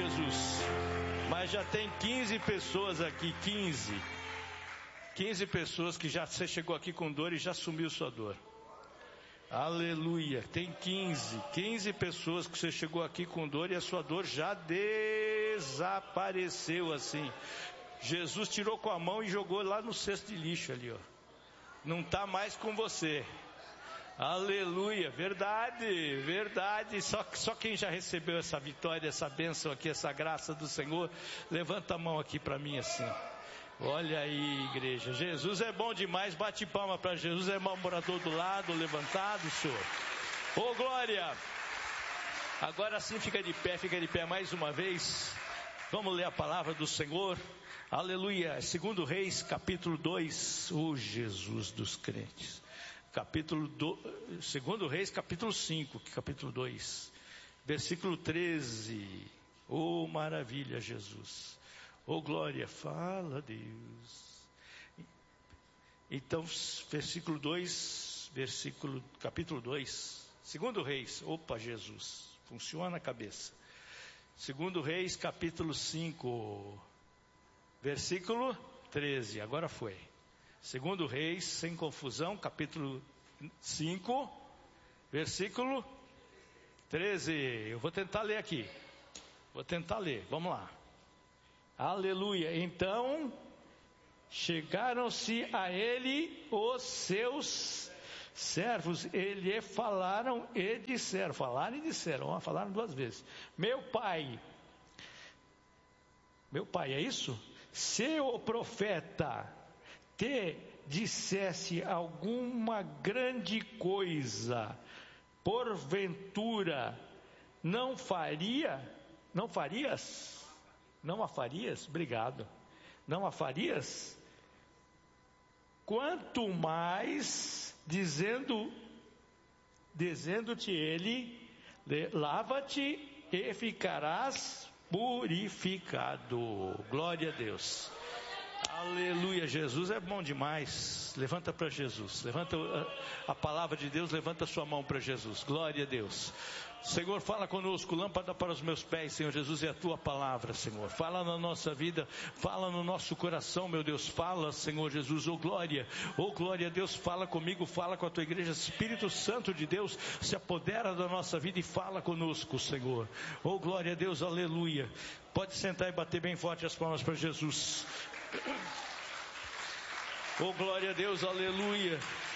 Jesus. Mas já tem 15 pessoas aqui, 15 pessoas que você chegou aqui com dor e já sumiu sua dor. Aleluia, tem 15 pessoas que você chegou aqui com dor e a sua dor já desapareceu assim. Jesus tirou com a mão e jogou lá no cesto de lixo ali, ó. Não está mais com você. Aleluia, verdade. Só quem já recebeu essa vitória, essa bênção aqui, essa graça do Senhor, levanta a mão aqui para mim assim. Olha aí, igreja, Jesus é bom demais. Bate palma para Jesus. É morador do lado, levantado, Senhor. Ô glória. Agora sim, fica de pé mais uma vez. Vamos ler a palavra do Senhor. Aleluia, 2 Reis, capítulo 2. O Jesus dos crentes. 2 Reis, capítulo 5, capítulo 2, versículo 13. Oh, maravilha, Jesus. Oh, glória, fala, Deus. Então, capítulo 2, 2 Reis. Opa, Jesus, funciona a cabeça. 2 Reis, capítulo 5, versículo 13. Agora foi. 2 Reis, sem confusão, capítulo 5, versículo 13. Eu vou tentar ler aqui. Vamos lá. Aleluia. Então, chegaram-se a ele os seus servos. Ele falaram e disseram. Falaram duas vezes. Meu pai, é isso? Se o profeta te dissesse alguma grande coisa, porventura não farias? Obrigado. Não a farias? Quanto mais dizendo-te ele, lava-te e ficarás purificado. Glória a Deus. Aleluia, Jesus é bom demais. Levanta para Jesus, levanta a palavra de Deus, levanta a sua mão para Jesus. Glória a Deus. Senhor, fala conosco. Lâmpada para os meus pés, Senhor Jesus, é a tua palavra, Senhor. Fala na nossa vida, fala no nosso coração, meu Deus. Fala, Senhor Jesus. Oh glória a Deus, fala comigo, fala com a tua igreja. Espírito Santo de Deus, se apodera da nossa vida e fala conosco, Senhor. Oh glória a Deus, aleluia. Pode sentar e bater bem forte as palmas para Jesus. Oh glória a Deus, aleluia.